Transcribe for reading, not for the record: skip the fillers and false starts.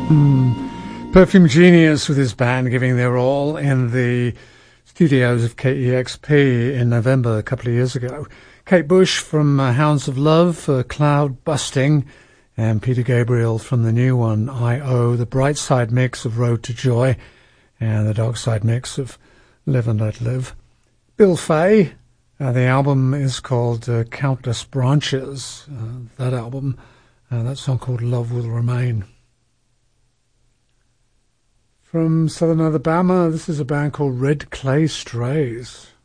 Perfume Genius with his band giving their all in the studios of KEXP in November a couple of years ago. Kate Bush from Hounds of Love for Cloud Busting, and Peter Gabriel from the new one, I.O., the bright side mix of Road to Joy and the dark side mix of Live and Let Live. Bill Fay, the album is called Countless Branches, that album, that song called Love Will Remain. From southern Alabama, this is a band called Red Clay Strays.